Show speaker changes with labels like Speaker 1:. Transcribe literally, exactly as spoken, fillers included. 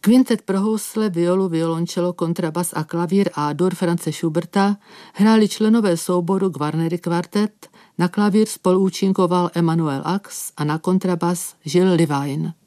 Speaker 1: Kvintet pro housle, violu, violončelo, kontrabas a klavír A-dur Franze Schuberta hráli členové souboru Guarneri Quartet, na klavír spoluúčinkoval Emanuel Ax a na kontrabas Gilles Levine.